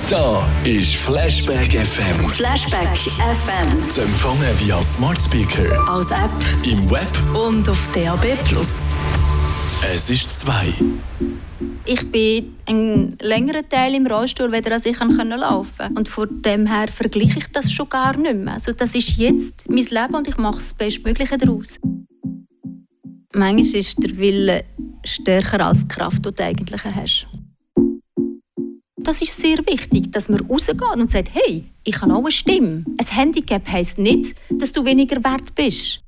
Da ist Flashback FM. Flashback FM. Zu empfangen via Smart Speaker, Als App im Web. und auf DAB+. Es ist 2. Ich bin einen längeren Teil im Rollstuhl, weder als ich laufen konnte. Und von dem her vergleiche ich das schon gar nicht mehr. Also das ist jetzt mein Leben und ich mache das Bestmögliche daraus. Manchmal ist der Wille stärker als die Kraft, die du eigentlich hast. Das ist sehr wichtig, dass man rausgeht und sagt, hey, ich habe auch eine Stimme. Ein Handicap heisst nicht, dass du weniger wert bist.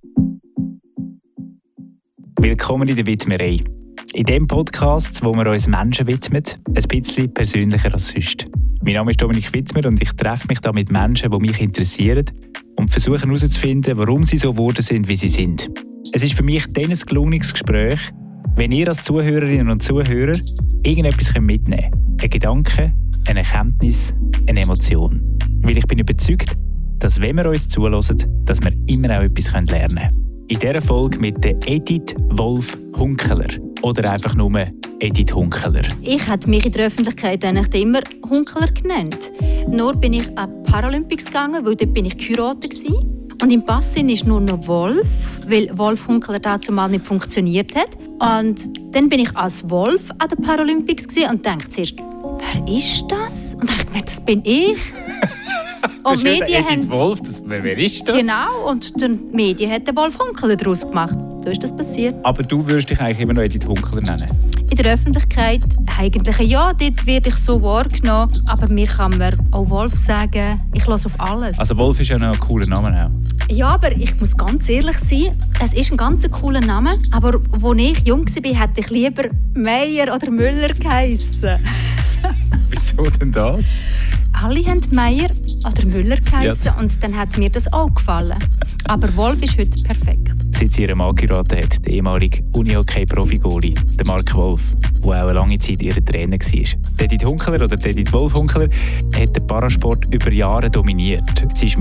Willkommen in der Widmerei. In diesem Podcast, wo wir uns Menschen widmen, ein bisschen persönlicher als sonst. Mein Name ist Dominik Wittmer und ich treffe mich da mit Menschen, die mich interessieren und versuche herauszufinden, warum sie so geworden sind, wie sie sind. Es ist für mich dann ein gelungenes Gespräch, wenn ihr als Zuhörerinnen und Zuhörer irgendetwas mitnehmen könnt. Ein Gedanke, eine Erkenntnis, eine Emotion. Weil ich bin überzeugt, dass wenn wir uns zuhören, dass wir immer auch etwas lernen können. In dieser Folge mit der Edith Wolf-Hunkeler. Oder einfach nur Edith Hunkeler. Ich habe mich in der Öffentlichkeit eigentlich immer Hunkeler genannt. Nur bin ich an die Paralympics gegangen, weil dort bin ich geheiratet war. Und im Passin ist nur noch Wolf, weil Wolf-Hunkeler dazu mal nicht funktioniert hat. Und dann bin ich als Wolf an den Paralympics und dachte zuerst, wer ist das? Und dachte mir, das bin ich. Und das ist Edith Wolf, wer ist das? Genau, und die Medien haben den Wolf-Hunkeler daraus gemacht. So ist das passiert. Aber du würdest dich eigentlich immer noch Edith Hunkeler nennen? In der Öffentlichkeit eigentlich ja, dort werde ich so wahrgenommen. Aber mir kann man auch Wolf sagen, ich höre auf alles. Also Wolf ist ja noch ein cooler Name auch. Ja, aber ich muss ganz ehrlich sein, es ist ein ganz cooler Name. Aber als ich jung war, hätte ich lieber Meier oder Müller geheissen. Wieso denn das? Alle haben Meier oder Müller geheissen und dann hat mir das auch gefallen. Aber Wolf ist heute perfekt. Seit sie ihren Mann geheiratet hat, der ehemalige Unihockey-Profi-Goalie, der Mark Wolf, der auch eine lange Zeit ihr Trainer war. Edith Hunkeler oder Edith Wolf-Hunkeler hat den Parasport über Jahre dominiert. Sie ist